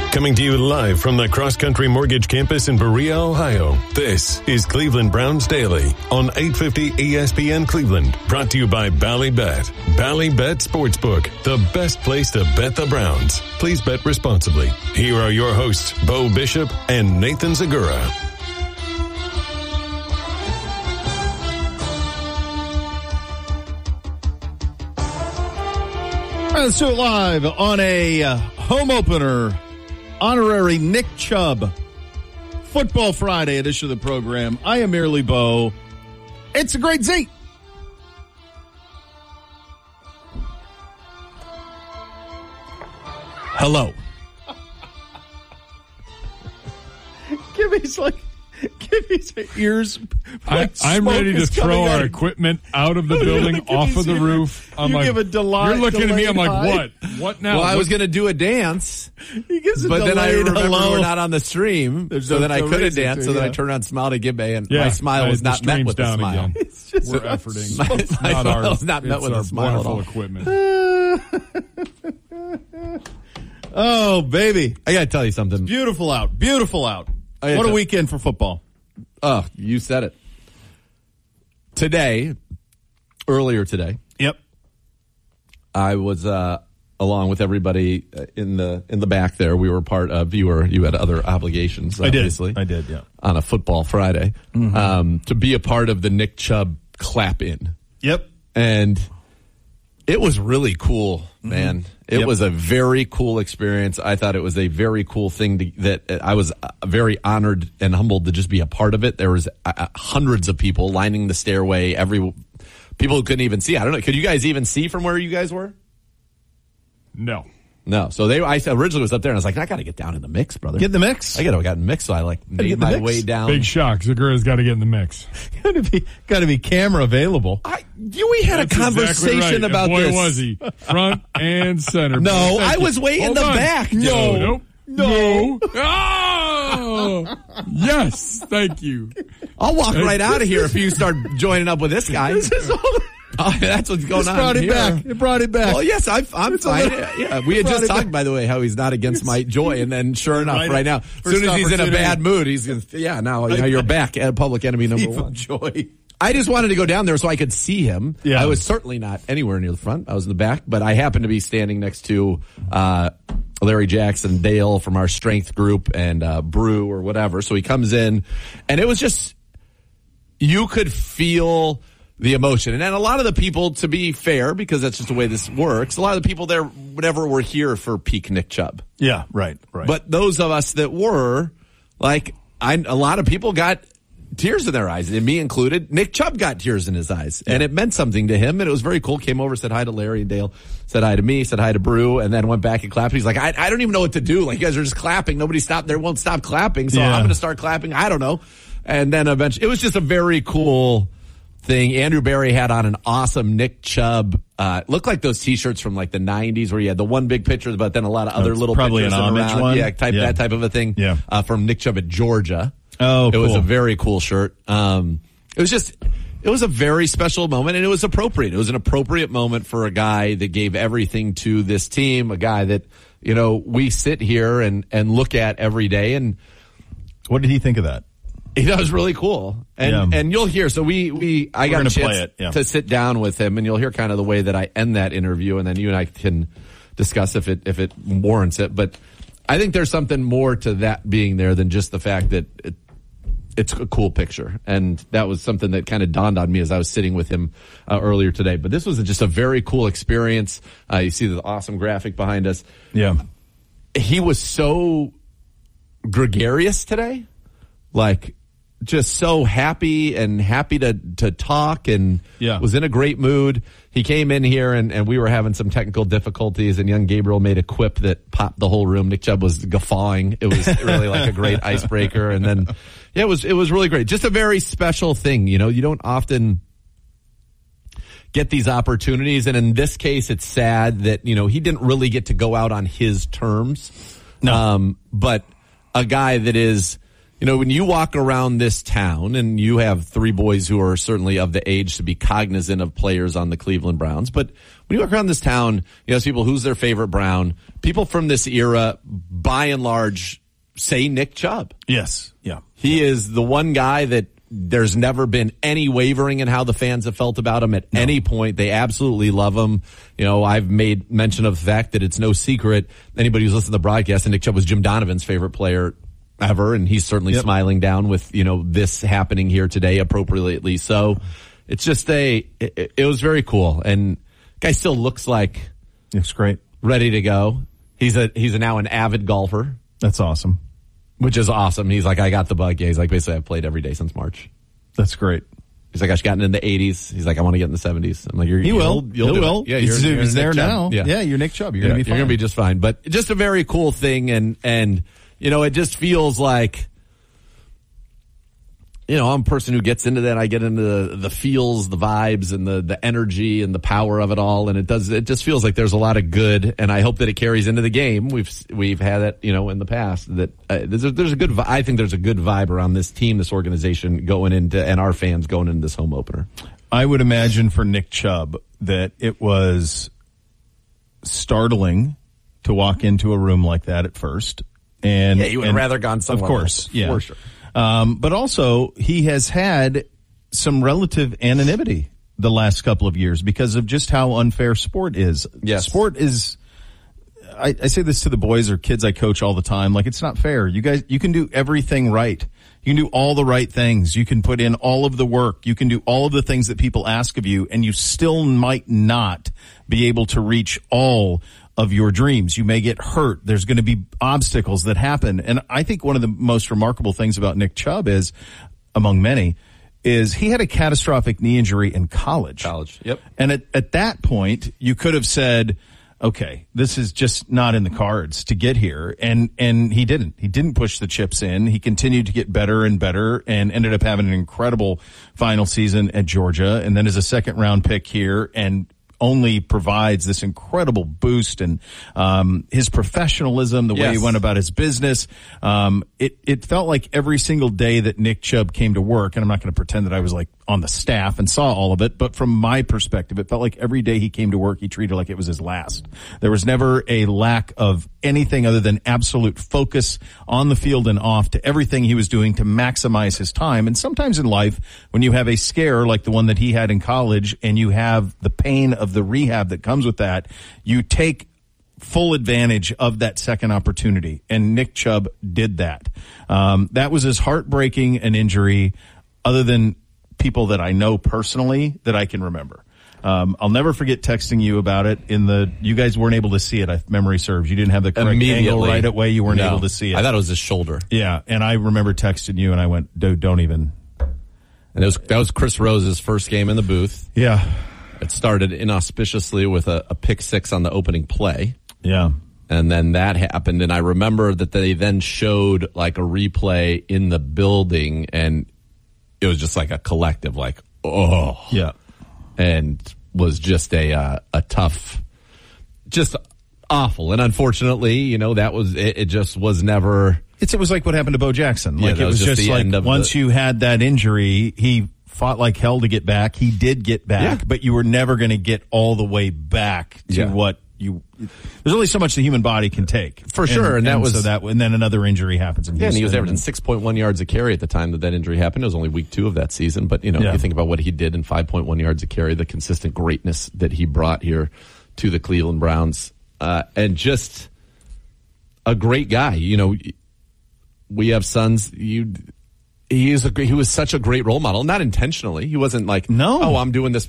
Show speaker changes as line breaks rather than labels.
Coming to you live from the Cross Country Mortgage Campus in Berea, Ohio. This is Cleveland Browns Daily on 850 ESPN Cleveland. Brought to you by Ballybet. Ballybet Sportsbook, the best place to bet the Browns. Please bet responsibly. Here are your hosts, Bo Bishop and Nathan Zagura.
Let's do it live on a home opener. Honorary Nick Chubb Football Friday edition of the program. I am merely Bo. It's a great Z. Hello. Give me some ears.
I'm ready to throw our equipment out of the building, off of the roof. I'm like, you're looking at me. I'm like, what? What now?
Well, I was going to do a dance,
he gives
but then I remembered
hello.
we're not on the stream, so then I couldn't dance. So then I turned around, smiled at Gibbe, and my smile was not met with a smile.
We're efforting.
My smile was not met with a smile at all.
Equipment.
Oh, baby.
I got to tell you something.
Beautiful out. Beautiful out. What a weekend for football.
Oh, you said it. Earlier today.
Yep.
I was along with everybody in the back there. We were part of. You had other obligations. Obviously.
I did. Yeah.
On a football Friday, to be a part of the Nick Chubb clap in.
Yep.
And it was really cool, man. It was a very cool experience. I thought it was a very cool thing that I was very honored and humbled to just be a part of it. There was hundreds of people lining the stairway. People who couldn't even see. I don't know. Could you guys even see from where you guys were?
No.
So I originally was up there and I was like, I got to get down in the mix, brother.
Get in the mix?
I got to get in the mix. So I made my way down.
Big shock. Zagura's got to get in the mix.
Got to be camera available.
We had a conversation about
boy,
this.
Boy, was he. Front and center.
No, I was way in the back.
No. Oh, yes. Thank you.
I'll walk right out of here if you start joining up with this guy. That's what's going on here.
It brought it back.
Well, yes, I'm fine. Yeah, we had just talked, by the way, how he's not against my joy, and then sure enough, right now, as soon as he's in a bad mood, he's going to, now you're back at public enemy number one.
Joy.
I just wanted to go down there so I could see him.
Yeah.
I was certainly not anywhere near the front. I was in the back, but I happened to be standing next to Larry Jackson, Dale from our strength group, and Brew or whatever. So he comes in, and it was just, you could feel the emotion. And then a lot of the people, to be fair, because that's just the way this works, a lot of the people there were here for peak Nick Chubb.
Yeah, right.
But those of us that were, a lot of people got tears in their eyes, and me included. Nick Chubb got tears in his eyes, and it meant something to him, and it was very cool. Came over, said hi to Larry and Dale, said hi to me, said hi to Brew, and then went back and clapped. He's like, I don't even know what to do. You guys are just clapping. Nobody stopped. They won't stop clapping, so I'm going to start clapping. I don't know. And then eventually, it was just a very cool thing. Andrew Barry had on an awesome Nick Chubb, looked like those T-shirts from the 90s where you had the one big picture, but then a lot of other little
probably
pictures
an homage
around.
one.
That type of a thing.
Yeah.
From Nick Chubb at Georgia.
Oh, cool.
It was a very cool shirt. It was a very special moment, and it was appropriate. It was an appropriate moment for a guy that gave everything to this team, a guy that, we sit here and look at every day. And
what did he think of that?
That was really cool. And you'll hear, so I got a chance to sit down with him, and you'll hear kind of the way that I end that interview, and then you and I can discuss if it warrants it. But I think there's something more to that being there than just the fact that it's a cool picture. And that was something that kind of dawned on me as I was sitting with him earlier today. But this was just a very cool experience. You see the awesome graphic behind us.
Yeah.
He was so gregarious today. Just so happy to talk, and was in a great mood. He came in here and we were having some technical difficulties, and young Gabriel made a quip that popped the whole room. Nick Chubb was guffawing. It was really a great icebreaker. And then, it was really great. Just a very special thing. You don't often get these opportunities. And in this case, it's sad that, he didn't really get to go out on his terms.
No.
But a guy that is, when you walk around this town, and you have three boys who are certainly of the age to be cognizant of players on the Cleveland Browns, but when you walk around this town, you ask people who's their favorite Brown. People from this era, by and large, say Nick Chubb.
Yes. Yeah.
He is the one guy that there's never been any wavering in how the fans have felt about him at any point. They absolutely love him. I've made mention of the fact that it's no secret. Anybody who's listened to the broadcast, and Nick Chubb was Jim Donovan's favorite player ever, and he's certainly smiling down with, this happening here today appropriately. So it's just it was very cool. And guy still looks like
it's great.
Ready to go. He's now an avid golfer.
That's awesome.
Which is awesome. He's like, I got the bug. Yeah, he's like, basically, I've played every day since March.
That's great.
He's like, I've gotten in the 80s. He's like, I want to get in the 70s. I'm like,
he will.
Yeah,
he's there now. Yeah, you're Nick Chubb. You're going to be fine.
You're going to be just fine. But just a very cool thing. And it just feels like, I'm a person who gets into that. I get into the feels, the vibes, and the energy and the power of it all. And it just feels like there's a lot of good. And I hope that it carries into the game. We've had it, in the past that there's a good. I think there's a good vibe around this team, this organization going into, and our fans going into this home opener.
I would imagine for Nick Chubb that it was startling to walk into a room like that at first. And
you would have rather gone somewhere.
Of course,
else,
yeah.
For sure.
But also, he has had some relative anonymity the last couple of years because of just how unfair sport is.
Yes.
Sport is, I say this to the boys or kids I coach all the time, like, it's not fair. You guys, you can do everything right. You can do all the right things. You can put in all of the work. You can do all of the things that people ask of you, and you still might not be able to reach all of your dreams. You may get hurt. There's going to be obstacles that happen. And I think one of the most remarkable things about Nick Chubb is, among many, is he had a catastrophic knee injury in college.
Yep.
And at that point, you could have said, okay, this is just not in the cards to get here. And he didn't. He didn't push the chips in. He continued to get better and better and ended up having an incredible final season at Georgia. And then as a second round pick here, and only provides this incredible boost, and his professionalism, the way he went about his business. It felt like every single day that Nick Chubb came to work, and I'm not going to pretend that I was like on the staff and saw all of it, but from my perspective, it felt like every day he came to work, he treated it like it was his last. There was never a lack of anything other than absolute focus on the field and off to everything he was doing to maximize his time. And sometimes in life, when you have a scare like the one that he had in college, and you have the pain of the rehab that comes with that, you take full advantage of that second opportunity. And Nick Chubb did that. That was as heartbreaking an injury, other than people that I know personally, that I can remember. I'll never forget texting you about it. You guys weren't able to see it, if memory serves. You didn't have the correct angle right away. You weren't able to see it.
I thought it was his shoulder.
Yeah, and I remember texting you, and I went, dude, don't even.
And that was Chris Rose's first game in the booth.
Yeah.
It started inauspiciously with a pick six on the opening play.
Yeah.
And then that happened, and I remember that they then showed like a replay in the building, and it was just like a collective, like, oh.
Yeah.
And was just a tough, just awful. And unfortunately, that was, it just was never.
It was like what happened to Bo Jackson. Like, it was just like, once you had that injury, he fought like hell to get back. He did get back, but you were never going to get all the way back to what there's only so much the human body can take.
For sure. And
then another injury happens in Houston.
And he was averaging 6.1 yards a carry at the time that injury happened. It was only week 2 of that season. But, you think about what he did in 5.1 yards a carry, the consistent greatness that he brought here to the Cleveland Browns, and just a great guy. We have sons. He was such a great role model, not intentionally. He wasn't like, I'm doing this